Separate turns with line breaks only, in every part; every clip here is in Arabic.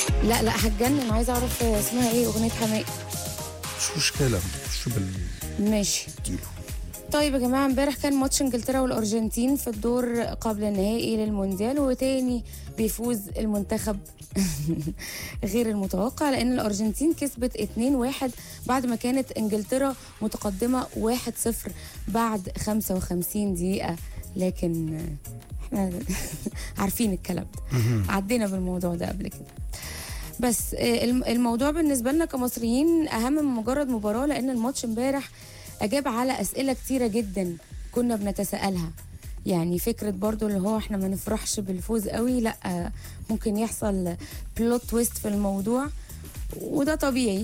لا لا هتجنن، عايزه اعرف اسمها ايه اغنيه حماقي.
مش مشكله، شو
ماشي.
بالديلو.
طيب يا جماعه، امبارح كان ماتش انجلترا والارجنتين في الدور قبل النهائي للمونديال، وتاني بيفوز المنتخب غير المتوقع، لان الارجنتين كسبت 2-1 بعد ما كانت انجلترا متقدمه 1-0 بعد 55 دقيقه. لكن احنا عارفين الكلام ده، عدينا بالموضوع ده قبل كده. بس الموضوع بالنسبه لنا كمصريين اهم من مجرد مباراه، لان الماتش امبارح اجاب على اسئله كتيره جدا كنا بنتساءلها. يعني فكره برضو اللي هو احنا ما نفرحش بالفوز قوي، لا ممكن يحصل بلوت تويست في الموضوع، وده طبيعي.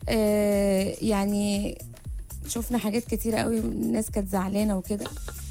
يعني شفنا حاجات كتيره قوي، الناس كانت زعلانه وكده.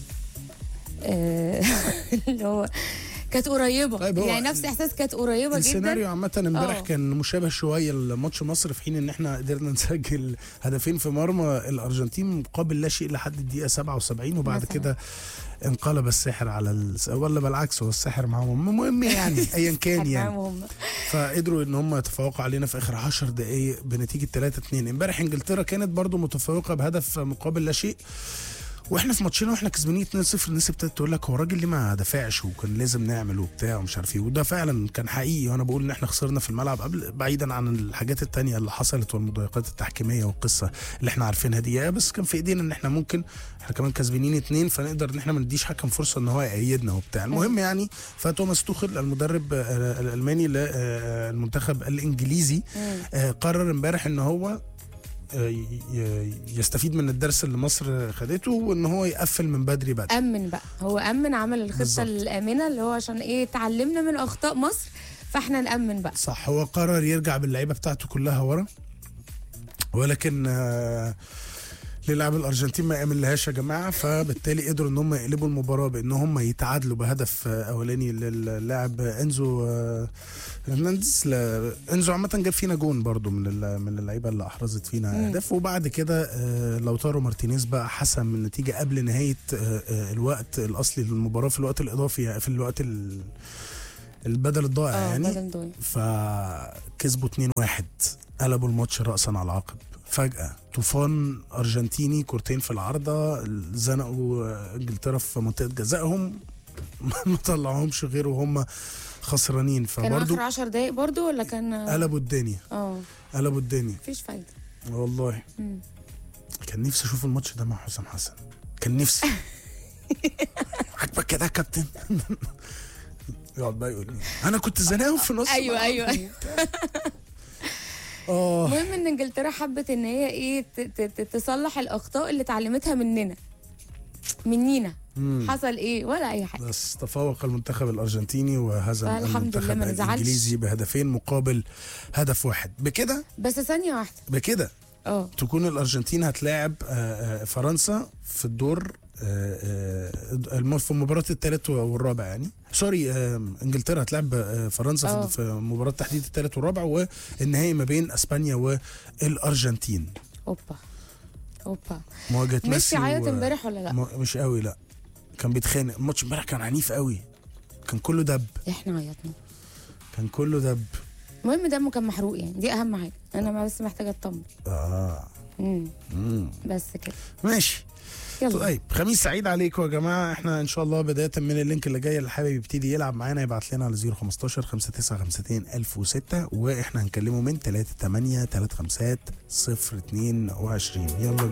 اللي هو كانت قريبه.
طيب
يعني نفس احساس كانت قريبه جدا.
السيناريو عامه امبارح كان مشابه شويه لماتش مصر، في حين ان احنا قدرنا نسجل هدفين في مرمى الارجنتين مقابل لا شيء لحد الدقيقه 77، وبعد مثلا كده انقلب السحر على ولا بالعكس، هو السحر معاهم. المهم يعني ايا كان يعني فقدروا ان هم يتفوقوا علينا في اخر 10 دقائق بنتيجه 3-2. امبارح انجلترا كانت برضو متفوقه بهدف مقابل لا شيء، واحنا في ماتشنا واحنا كسبانين 2-0 الناس ابتدت تقول لك هو الراجل ليه ما دافعش وكان لازم نعمل وبتاع ومش عارف ايه، وده فعلا كان حقيقي. وانا بقول ان احنا خسرنا في الملعب قبل، بعيدا عن الحاجات التانية اللي حصلت والمضايقات التحكيميه والقصه اللي احنا عارفينها دي، بس كان في ايدينا ان احنا ممكن احنا كمان كسبانين 2 فنقدر ان احنا ما نديش حكم فرصه ان هو يأيدنا وبتاع. المهم يعني فتوماس توخل المدرب الالماني للمنتخب الانجليزي قرر امبارح ان هو يستفيد من الدرس اللي مصر خدته، وان هو يقفل من بدري. امن
بقى، هو امن، عمل الخطه بالزبط الامنه اللي هو عشان ايه، اتعلمنا من اخطاء مصر فاحنا نامن بقى.
صح، هو قرر يرجع باللعيبه بتاعته كلها ورا، ولكن للاعب الارجنتين ما يامن لهاش يا جماعه، فبالتالي قدروا ان هم يقلبوا المباراه بان هم يتعادلوا بهدف اولاني للاعب انزو فرنانديز. انزو عامه جاب فينا جون برضو من اللعيبه اللي احرزت فينا اهداف، وبعد كده لوتارو مارتينيز بقى حسم من النتيجه قبل نهايه الوقت الاصلي للمباراه في الوقت الاضافي، في الوقت البدل الضائع يعني. فكسبوا 2-1، قلبوا الماتش راسا على عقب. فجأة طوفان أرجنتيني، كورتين في العارضة، زنقوا انجلترا في منطقة جزائهم ما طلعهمش غير وهم خسرانين.
فبرضو كان آخر 10 دقايق برضو ولا كان
قلبوا الدنيا؟ قلبوا الدنيا،
مفيش فايدة
والله. كان نفسي أشوف الماتش ده مع حسام حسن، كان نفسي. عجبك كده يا كابتن؟ يقعد بقى يقول لي أنا كنت زناهم في نص.
أيوه المهم ان انجلترا حبت ان هي ايه تصلح الاخطاء اللي اتعلمتها منينا. حصل ايه ولا اي حاجه،
بس تفوق المنتخب الارجنتيني وهزم المنتخب الانجليزي بهدفين مقابل هدف واحد. بكده
بس ثانيه واحده،
بكده تكون الارجنتين هتلاعب فرنسا في الدور في مباراة الثالث والرابع، يعني سوري انجلترا هتلعب فرنسا في مباراة تحديد الثالث والرابع، والنهائي ما بين اسبانيا والارجنتين.
اوبا
مواجهة ميسي
عيط امبارح ولا لا؟
مش قوي، لا كان بيتخانق. الماتش امبارح كان عنيف قوي، كان كله دب.
احنا عيطنا،
كان كله دب.
المهم دمه كان محروق، يعني دي اهم حاجة. انا بس محتاجة اطمن. بس كده
ماشي. يلا. طيب خميس سعيد عليكم يا جماعه. احنا ان شاء الله بدايه من اللينك اللي جاي اللي حابب يبتدي يلعب معانا يبعت لنا على 015 5952 1006 واحنا هنكلمه من 38 35 022. يلا